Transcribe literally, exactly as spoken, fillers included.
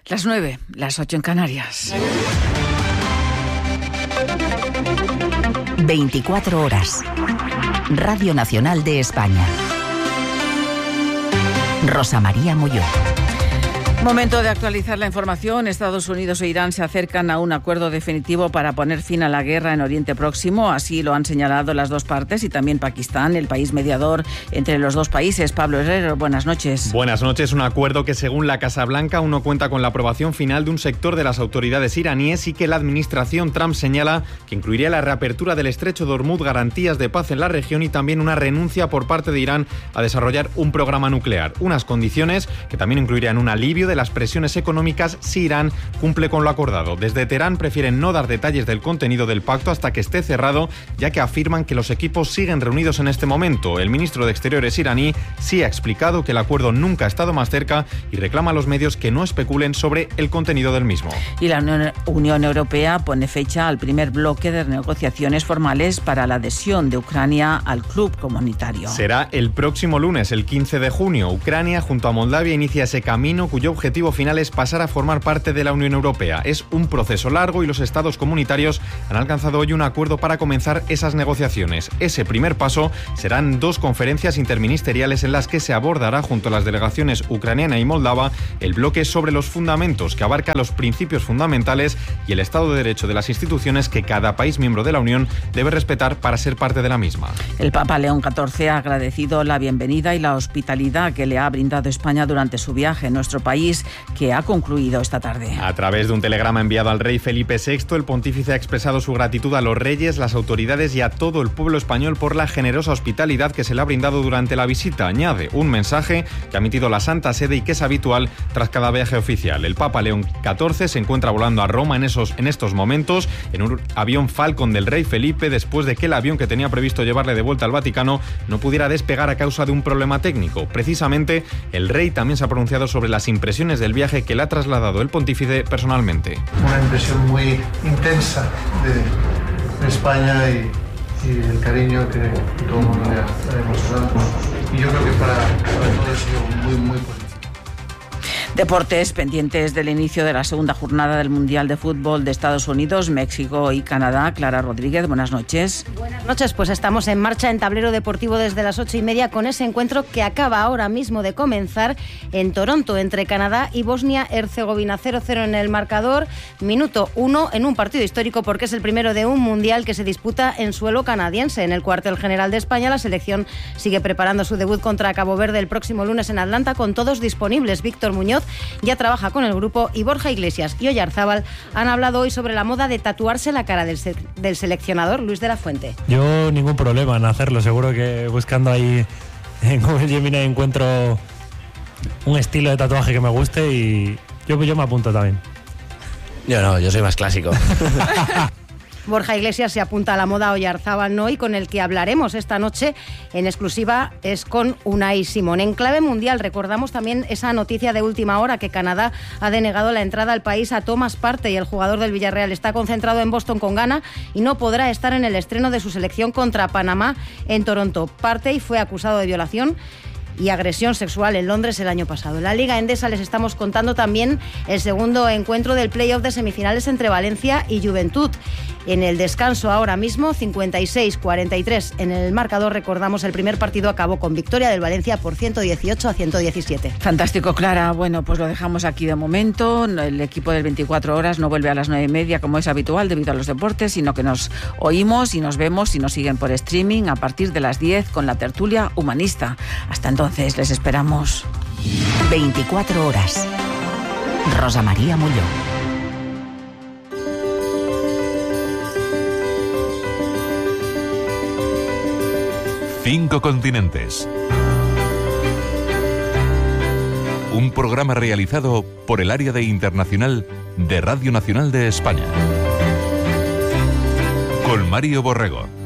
Las nueve, las ocho en Canarias. veinticuatro horas. Radio Nacional de España. Rosa María Molló. Momento de actualizar la información. Estados Unidos e Irán se acercan a un acuerdo definitivo para poner fin a la guerra en Oriente Próximo. Así lo han señalado las dos partes y también Pakistán, el país mediador entre los dos países. Pablo Herrero, buenas noches. Buenas noches. Un acuerdo que, según la Casa Blanca, aún no cuenta con la aprobación final de un sector de las autoridades iraníes y que la administración Trump señala que incluiría la reapertura del estrecho de Hormuz, garantías de paz en la región y también una renuncia por parte de Irán a desarrollar un programa nuclear. Unas condiciones que también incluirían un alivio de las presiones económicas si Irán cumple con lo acordado. Desde Teherán prefieren no dar detalles del contenido del pacto hasta que esté cerrado, ya que afirman que los equipos siguen reunidos en este momento. El ministro de Exteriores iraní sí ha explicado que el acuerdo nunca ha estado más cerca y reclama a los medios que no especulen sobre el contenido del mismo. Y la Unión Europea pone fecha al primer bloque de negociaciones formales para la adhesión de Ucrania al club comunitario. Será el próximo lunes, el quince de junio. Ucrania, junto a Moldavia, inicia ese camino cuyo objetivo final es pasar a formar parte de la Unión Europea. Es un proceso largo y los estados comunitarios han alcanzado hoy un acuerdo para comenzar esas negociaciones. Ese primer paso serán dos conferencias interministeriales en las que se abordará junto a las delegaciones ucraniana y moldava el bloque sobre los fundamentos, que abarca los principios fundamentales y el Estado de Derecho de las instituciones que cada país miembro de la Unión debe respetar para ser parte de la misma. El Papa León catorce ha agradecido la bienvenida y la hospitalidad que le ha brindado España durante su viaje en nuestro país, que ha concluido esta tarde. A través de un telegrama enviado al rey Felipe sexto, el pontífice ha expresado su gratitud a los reyes, las autoridades y a todo el pueblo español por la generosa hospitalidad que se le ha brindado durante la visita. Añade un mensaje que ha emitido la Santa Sede y que es habitual tras cada viaje oficial. El Papa León catorce se encuentra volando a Roma en, esos, en estos momentos en un avión Falcon del rey Felipe, después de que el avión que tenía previsto llevarle de vuelta al Vaticano no pudiera despegar a causa de un problema técnico. Precisamente, el rey también se ha pronunciado sobre las impresiones del viaje que le ha trasladado el pontífice personalmente. Una impresión muy intensa de, de España y, y el cariño que todo el mundo le ha demostrado. Y yo creo que para, para todos ha sido muy, muy positivo. Deportes, pendientes del inicio de la segunda jornada del Mundial de Fútbol de Estados Unidos, México y Canadá. Clara Rodríguez, buenas noches. Buenas noches, pues estamos en marcha en Tablero Deportivo desde las ocho y media con ese encuentro que acaba ahora mismo de comenzar en Toronto entre Canadá y Bosnia-Herzegovina. cero cero en el marcador, minuto uno en un partido histórico porque es el primero de un Mundial que se disputa en suelo canadiense. En el cuartel general de España, la selección sigue preparando su debut contra Cabo Verde el próximo lunes en Atlanta con todos disponibles. Víctor Muñoz ya trabaja con el grupo y Borja Iglesias y Oyarzábal han hablado hoy sobre la moda de tatuarse la cara del, se- del seleccionador Luis de la Fuente. Yo ningún problema en hacerlo, seguro que buscando ahí en Google Gemini encuentro un estilo de tatuaje que me guste y yo, yo me apunto también. Yo no, yo soy más clásico. Borja Iglesias se apunta a la moda Oyarzábal no, y con el que hablaremos esta noche en exclusiva es con Unai Simón. En clave mundial recordamos también esa noticia de última hora que Canadá ha denegado la entrada al país a Thomas Partey. El jugador del Villarreal está concentrado en Boston con Ghana y no podrá estar en el estreno de su selección contra Panamá en Toronto. Partey fue acusado de violación y agresión sexual en Londres el año pasado. En la Liga Endesa les estamos contando también el segundo encuentro del play-off de semifinales entre Valencia y Juventud. En el descanso ahora mismo, cincuenta y seis a cuarenta y tres en el marcador. Recordamos, el primer partido acabó con victoria del Valencia por ciento dieciocho a ciento diecisiete. Fantástico, Clara. Bueno, pues lo dejamos aquí de momento. El equipo del veinticuatro horas no vuelve a las nueve y media como es habitual debido a los deportes, sino que nos oímos y nos vemos y nos siguen por streaming a partir de las diez con la tertulia humanista. Hasta entonces, les esperamos. veinticuatro horas. Rosa María Molló. Cinco continentes. Un programa realizado por el área de internacional de Radio Nacional de España. Con Mario Borrego.